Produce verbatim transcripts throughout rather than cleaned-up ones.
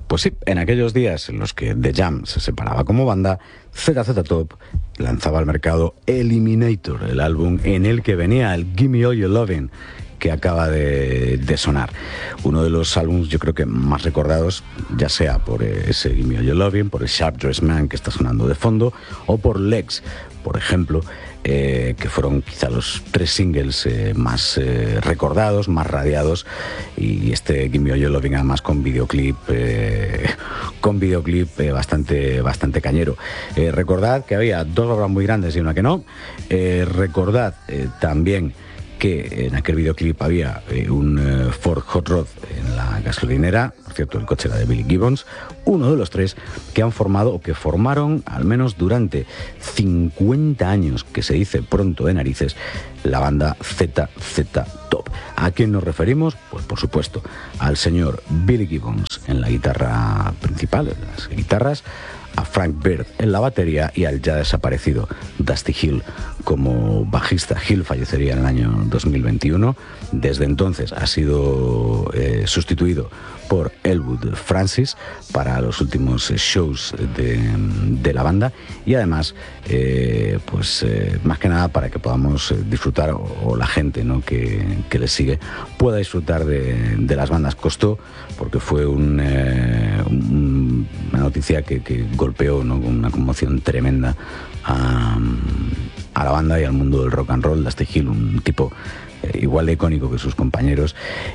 Pues sí, en aquellos días en los que The Jam se separaba como banda, Z Z Top lanzaba al mercado Eliminator, el álbum en el que venía el Gimme All Your Lovin', que acaba de, de sonar. Uno de los álbumes yo creo que más recordados, ya sea por ese Gimme All Your Lovin', por el Sharp Dressed Man que está sonando de fondo, o por Legs, por ejemplo, eh, que fueron quizá los tres singles eh, más eh, recordados, más radiados, y este Gimme All Your Lovin' además con videoclip eh, con videoclip eh, bastante, bastante cañero. Eh, recordad que había dos obras muy grandes y una que no. Eh, recordad eh, también que en aquel videoclip había eh, un eh, Ford Hot Rod en la gasolinera. Por cierto, el coche era de Billy Gibbons, uno de los tres que han formado o que formaron al menos durante cincuenta años, que se dice pronto de narices, la banda Z Z Top. ¿A quién nos referimos? Pues por supuesto al señor Billy Gibbons en la guitarra principal, en las guitarras, a Frank Beard en la batería y al ya desaparecido Dusty Hill como bajista. Hill fallecería en el año dos mil veintiuno. Desde entonces ha sido eh, sustituido por Elwood Francis para los últimos shows de, de la banda, y además eh, pues eh, más que nada para que podamos disfrutar, o, o la gente, ¿no?, que, que les sigue pueda disfrutar de, de las bandas. Costó, porque fue un, eh, un, una noticia que, que golpeó, ¿no?, con una conmoción tremenda a, a la banda y al mundo del rock and roll. Dusty Hill, un tipo eh, igual de icónico que sus compañeros,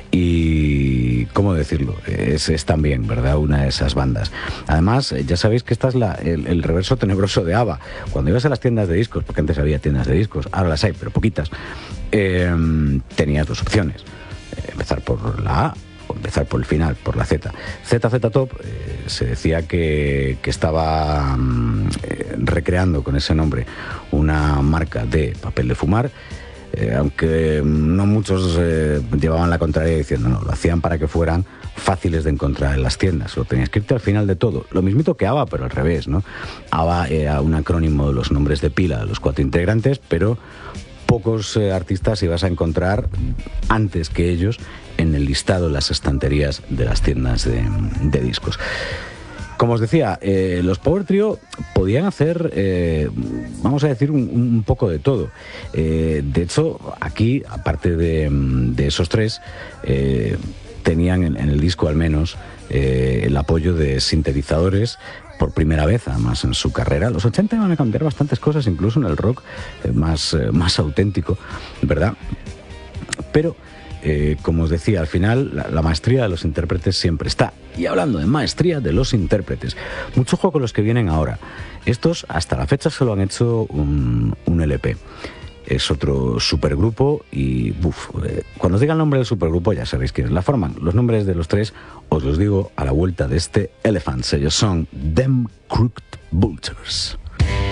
y cómo decirlo, es, es también, ¿verdad?, una de esas bandas. Además, ya sabéis que esta es la, el, el reverso tenebroso de ABBA. Cuando ibas a las tiendas de discos, porque antes había tiendas de discos, ahora las hay, pero poquitas, eh, tenías dos opciones: eh, empezar por la A o empezar por el final, por la Z. Z Z Top eh, se decía que, que estaba eh, recreando con ese nombre una marca de papel de fumar, eh, aunque no muchos eh, llevaban la contraria diciendo no, lo hacían para que fueran fáciles de encontrar en las tiendas, lo tenías que irte al final de todo. Lo mismito que ABBA, pero al revés, ¿no? ABBA era un acrónimo de los nombres de pila de los cuatro integrantes, pero pocos eh, artistas ibas a encontrar antes que ellos en el listado, en las estanterías de las tiendas de, de discos. Como os decía, eh, los Power Trio podían hacer, eh, vamos a decir, un, un poco de todo. Eh, de hecho, aquí, aparte de, de esos tres, eh, tenían en, en el disco al menos eh, el apoyo de sintetizadores por primera vez, además, en su carrera. Los ochenta van a cambiar bastantes cosas, incluso en el rock eh, más, eh, más auténtico, ¿verdad? Pero Eh, como os decía, al final la, la maestría de los intérpretes siempre está. Y hablando de maestría de los intérpretes, mucho ojo con los que vienen ahora. Estos hasta la fecha solo han hecho un, un L P. Es otro supergrupo y uf, eh, cuando os diga el nombre del supergrupo ya sabéis quiénes la forman. Los nombres de los tres os los digo a la vuelta de este Elephants. Ellos son Them Crooked Vultures.